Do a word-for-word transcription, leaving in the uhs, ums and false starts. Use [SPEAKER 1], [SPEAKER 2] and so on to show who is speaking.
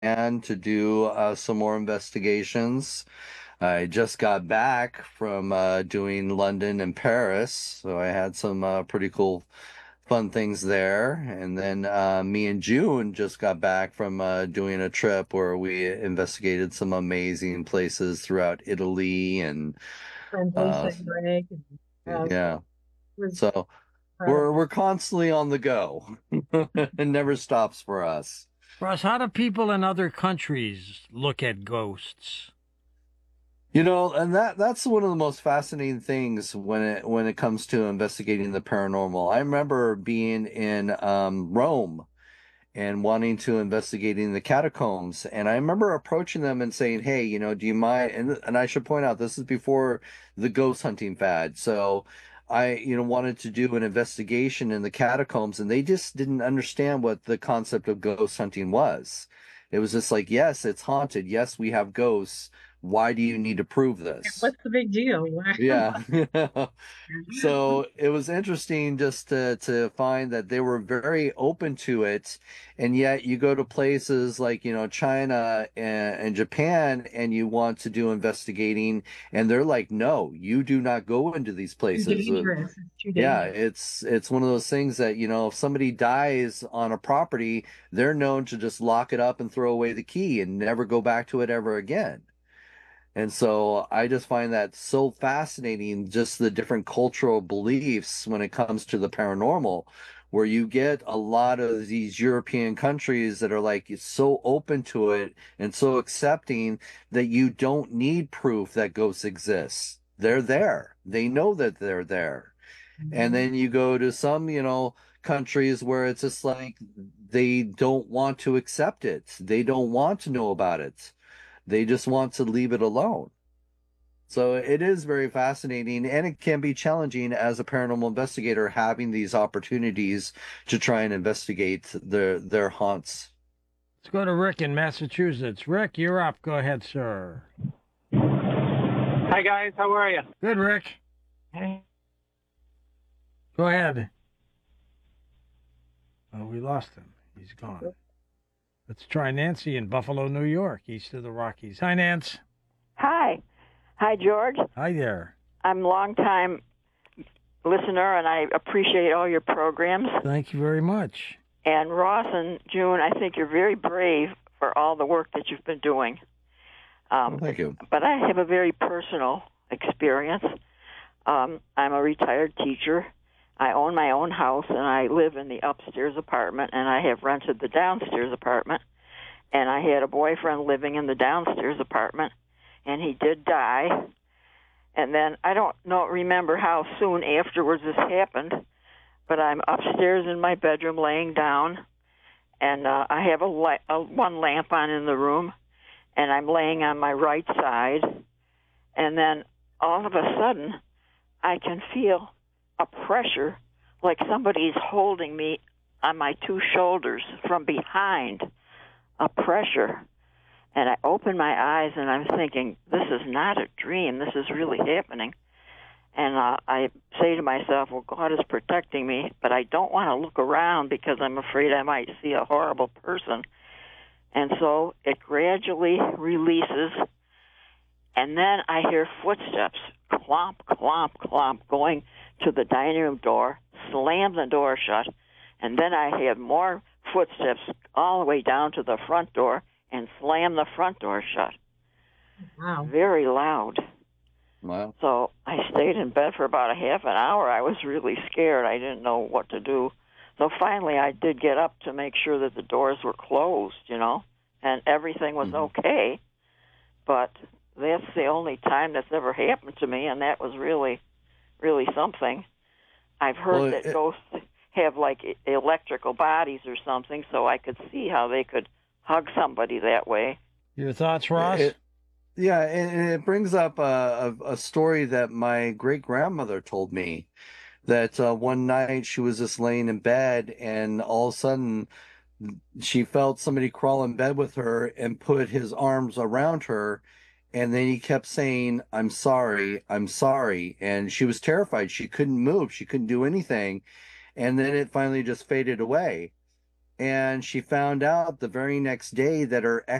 [SPEAKER 1] Japan to do uh, some more investigations. I just got back from uh, doing London and Paris, so I had some uh, pretty cool, fun things there. And then uh, me and June just got back from uh, doing a trip where we investigated some amazing places throughout Italy and
[SPEAKER 2] Friendly
[SPEAKER 1] uh,
[SPEAKER 2] Saint Greg. And, uh,
[SPEAKER 1] yeah.
[SPEAKER 2] it was
[SPEAKER 1] So we're
[SPEAKER 2] incredible.
[SPEAKER 1] we're constantly on the go. It never stops for us.
[SPEAKER 3] Russ, how do people in other countries look at ghosts?
[SPEAKER 1] You know, and that that's one of the most fascinating things when it when it comes to investigating the paranormal. I remember being in um, Rome and wanting to investigating the catacombs, and I remember approaching them and saying, "Hey, you know, do you mind?" And and I should point out this is before the ghost hunting fad, so I, you know, wanted to do an investigation in the catacombs, and they just didn't understand what the concept of ghost hunting was. It was just like, yes, it's haunted. Yes, we have ghosts. Why do you need to prove this?
[SPEAKER 2] What's the big deal?
[SPEAKER 1] Yeah. So it was interesting just to to find that they were very open to it, and yet you go to places like, you know, China and, and Japan, and you want to do investigating, and they're like, no, you do not go into these
[SPEAKER 2] Too
[SPEAKER 1] places. Uh,
[SPEAKER 2] dangerous. It's too
[SPEAKER 1] yeah,
[SPEAKER 2] dangerous.
[SPEAKER 1] it's it's one of those things that, you know, if somebody dies on a property, they're known to just lock it up and throw away the key and never go back to it ever again. And so I just find that so fascinating, just the different cultural beliefs when it comes to the paranormal, where you get a lot of these European countries that are like so open to it and so accepting that you don't need proof that ghosts exist. They're there. They know that they're there. And
[SPEAKER 2] Mhm.
[SPEAKER 1] then you go to some, you know, countries where it's just like they don't want to accept it. They don't want to know about it. They just want to leave it alone. So it is very fascinating and it can be challenging as a paranormal investigator having these opportunities to try and investigate their their haunts.
[SPEAKER 3] Let's go to Rick in Massachusetts. Rick, you're up. Go ahead, sir.
[SPEAKER 4] Hi guys, how are you?
[SPEAKER 3] Good, Rick. Go ahead. Oh, we lost him. He's gone. Let's try Nancy in Buffalo, New York, east of the Rockies. Hi, Nance.
[SPEAKER 5] Hi. Hi, George.
[SPEAKER 3] Hi there.
[SPEAKER 5] I'm a long-time listener, and I appreciate all your programs.
[SPEAKER 3] Thank you very much.
[SPEAKER 5] And Ross and June, I think you're very brave for all the work that you've been doing.
[SPEAKER 1] Well,
[SPEAKER 5] Um,
[SPEAKER 1] thank you.
[SPEAKER 5] but I have a very personal experience. Um, I'm a retired teacher. I own my own house, and I live in the upstairs apartment, and I have rented the downstairs apartment. And I had a boyfriend living in the downstairs apartment, and he did die. And then I don't know remember how soon afterwards this happened, but I'm upstairs in my bedroom laying down, and uh, I have a, li- a one lamp on in the room, and I'm laying on my right side, and then all of a sudden I can feel a pressure like somebody's holding me on my two shoulders from behind, a pressure. And I open my eyes and I'm thinking, this is not a dream. This is really happening. And uh, I say to myself, well, God is protecting me, but I don't want to look around because I'm afraid I might see a horrible person. And so it gradually releases, and then I hear footsteps, clomp, clomp, clomp, going to the dining room door, slam the door shut, and then I hear more footsteps all the way down to the front door and slam the front door shut.
[SPEAKER 2] Wow.
[SPEAKER 5] Very loud.
[SPEAKER 1] Wow.
[SPEAKER 5] So I stayed in bed for about a half an hour. I was really scared. I didn't know what to do. So finally I did get up to make sure that the doors were closed, you know, and everything was
[SPEAKER 1] Hmm.
[SPEAKER 5] okay. But that's the only time that's ever happened to me, and that was really, really something. I've
[SPEAKER 1] Well,
[SPEAKER 5] heard that
[SPEAKER 1] it,
[SPEAKER 5] ghosts have like e- electrical bodies or something, so I could see how they could hug somebody that way.
[SPEAKER 3] Your thoughts, Ross?
[SPEAKER 1] it yeah, and it brings up a, a, a story that my great grandmother told me that uh, one night she was just laying in bed and all of a sudden she felt somebody crawl in bed with her and put his arms around her. And then he kept saying, I'm sorry, I'm sorry. And she was terrified. She couldn't move, she couldn't do anything. And then it finally just faded away. and she found out the very next day that her